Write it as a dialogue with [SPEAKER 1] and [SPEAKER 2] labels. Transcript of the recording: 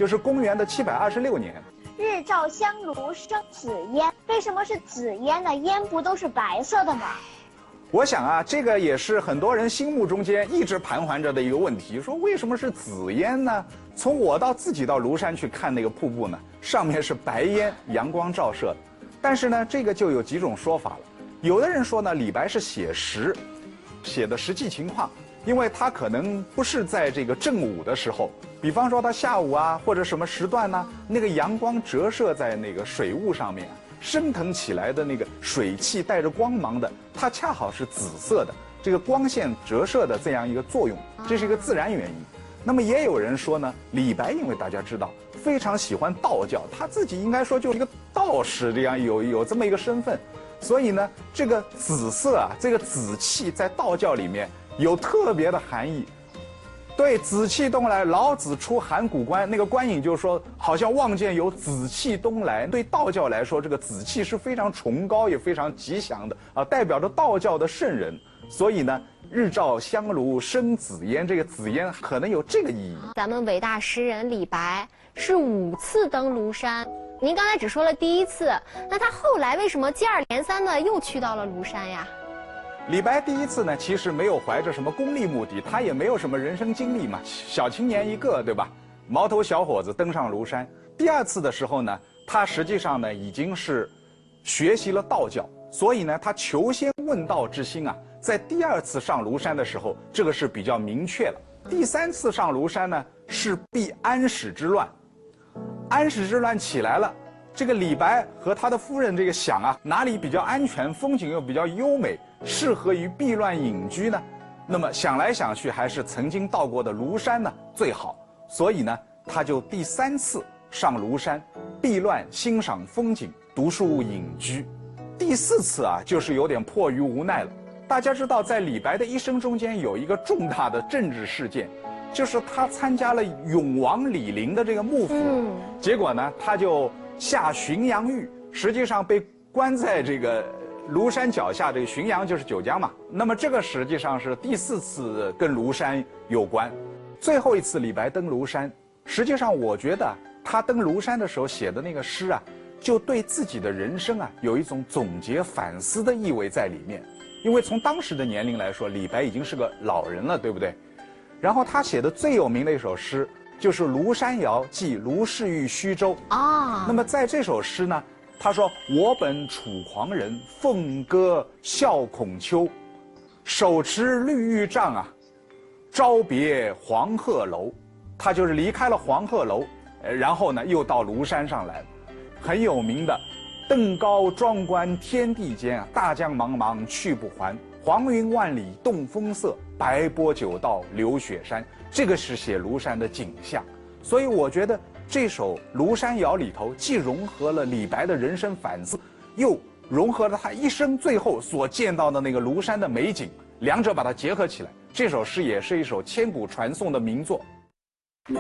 [SPEAKER 1] 就是公元的726年。
[SPEAKER 2] 日照香炉生紫烟，为什么是紫烟呢？烟不都是白色的吗？
[SPEAKER 1] 我想啊，这个也是很多人心目中间一直盘桓着的一个问题，说为什么是紫烟呢？从我自己到庐山去看那个瀑布呢，上面是白烟，阳光照射的。但是呢，这个就有几种说法了。有的人说呢，李白是写实，写的实际情况，因为他可能不是在这个正午的时候，比方说他下午啊或者什么时段呢，那个阳光折射在那个水雾上面，升腾起来的那个水汽带着光芒的，它恰好是紫色的，这个光线折射的这样一个作用，这是一个自然原因。那么也有人说呢，李白因为大家知道非常喜欢道教，他自己应该说就是一个道士，这样有这么一个身份，所以呢，这个紫色啊，这个紫气在道教里面有特别的含义。对，紫气东来，老子出函谷关，那个关羽就说，好像望见有紫气东来。对道教来说，这个紫气是非常崇高也非常吉祥的啊，代表着道教的圣人。所以呢，日照香炉生紫烟，这个紫烟可能有这个意义。
[SPEAKER 3] 咱们伟大诗人李白是5次登庐山，您刚才只说了第1次，那他后来为什么接二连三的又去到了庐山呀？
[SPEAKER 1] 李白第1次呢，其实没有怀着什么功利目的，他也没有什么人生经历嘛，小青年一个，对吧？毛头小伙子登上庐山。第2次的时候呢，他实际上呢已经是学习了道教，所以呢，他求仙问道之心啊，在第2次上庐山的时候，这个是比较明确了。第3次上庐山呢，是避安史之乱，安史之乱起来了。这个李白和他的夫人这个想啊，哪里比较安全，风景又比较优美，适合于避乱隐居呢？那么想来想去，还是曾经到过的庐山呢最好。所以呢，他就第3次上庐山，避乱欣赏风景，读书隐居。第4次啊，就是有点迫于无奈了。大家知道，在李白的一生中间有一个重大的政治事件，就是他参加了永王李璘的这个幕府，结果呢，他就下浔阳狱，实际上被关在这个庐山脚下，这个浔阳就是九江嘛。那么这个实际上是第4次跟庐山有关。最后一次李白登庐山，实际上我觉得他登庐山的时候写的那个诗啊，就对自己的人生啊有一种总结反思的意味在里面。因为从当时的年龄来说，李白已经是个老人了，对不对？然后他写的最有名的一首诗就是《庐山谣寄卢氏玉虚州》啊。那么在这首诗呢，他说：“我本楚狂人，凤歌笑孔丘，手持绿玉杖啊，朝别黄鹤楼。”他就是离开了黄鹤楼，然后呢又到庐山上来了。很有名的“登高壮观天地间啊，大江茫茫去不还。黄云万里动风色，白波九道流雪山”，这个是写庐山的景象。所以我觉得这首《庐山谣》里头既融合了李白的人生反思，又融合了他一生最后所见到的那个庐山的美景，两者把它结合起来，这首诗也是一首千古传颂的名作。